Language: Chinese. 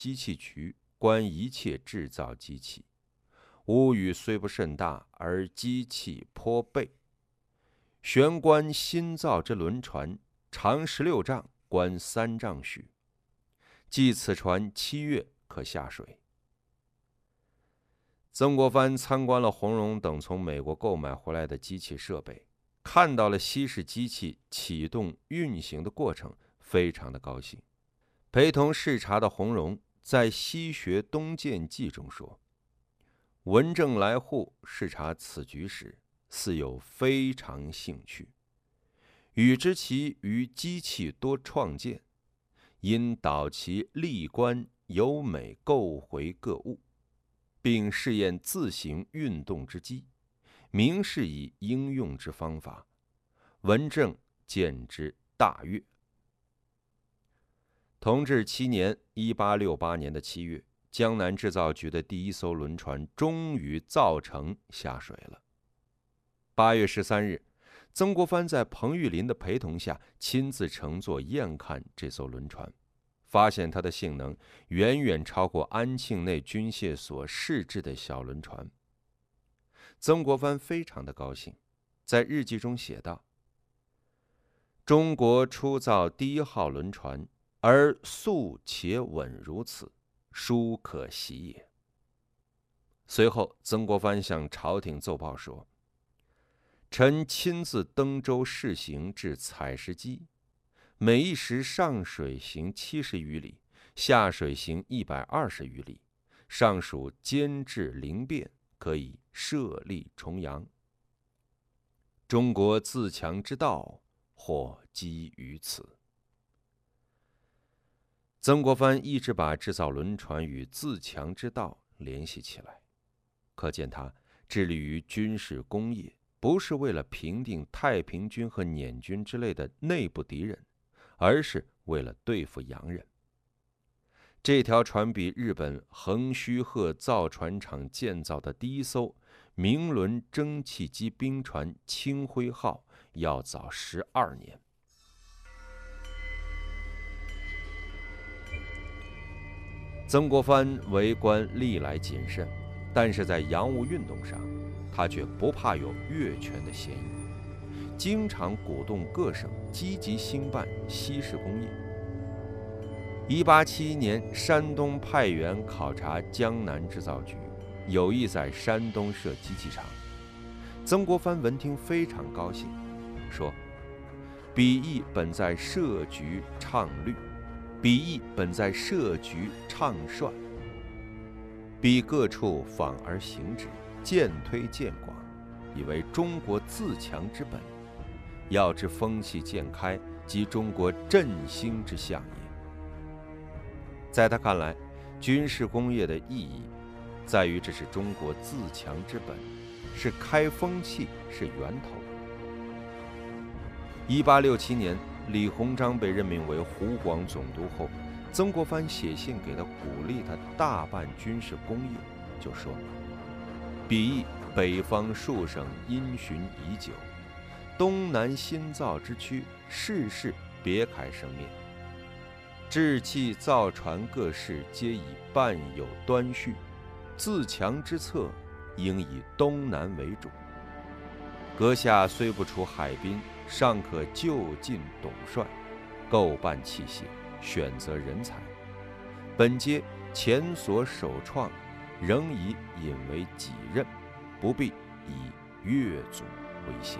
机器局，观一切制造机器。屋宇虽不甚大，而机器颇备。悬观新造之轮船，长16丈，宽3丈许。计此船7月可下水。曾国藩参观了洪荣等从美国购买回来的机器设备，看到了西式机器启动运行的过程，非常的高兴。陪同视察的洪荣在《西学东渐记》中说，文正来沪视察此局时，似有非常兴趣，与之其于机器多创建，因导其历观由美购回各物，并试验自行运动之机，明示以应用之方法，文正见之大悦。同治7年1868年的7月，江南制造局的第1艘轮船终于造成下水了。8月13日，曾国藩在彭玉麟的陪同下，亲自乘坐验看这艘轮船，发现它的性能远远超过安庆内军械所试制的小轮船。曾国藩非常的高兴，在日记中写道：中国初造第1号轮船，而速且稳如此，殊可喜也。随后，曾国藩向朝廷奏报说，臣亲自登舟试行至采石矶，每一时上水行70余里，下水行120余里，尚属监制灵便，可以设立重洋。中国自强之道，或基于此。曾国藩一直把制造轮船与自强之道联系起来，可见他致力于军事工业，不是为了平定太平军和捻军之类的内部敌人，而是为了对付洋人。这条船比日本横须贺造船厂建造的第1艘明轮蒸汽机兵船清辉号要早12年。曾国藩为官历来谨慎，但是在洋务运动上，他却不怕有越权的嫌疑，经常鼓动各省积极兴办西式工业。1871年，山东派员考察江南制造局，有意在山东设机器厂。曾国藩闻听非常高兴，说：“彼意本在设局倡律，畅率，彼各处访而行之，渐推渐广，以为中国自强之本。要知风气渐开，即中国振兴之象也。”在他看来，军事工业的意义在于这是中国自强之本，是开风气，是源头。1867年，李鸿章被任命为湖广总督后，曾国藩写信给他，鼓励他大办军事工业，就说：“彼意北方数省因循已久，东南新造之区，事事别开生面。制器造船各事皆以办有端绪，自强之策应以东南为主。阁下虽不出海滨，尚可就近董帅，购办器械，选择人才。本皆前所首创，仍以引为己任，不必以越祖为先。”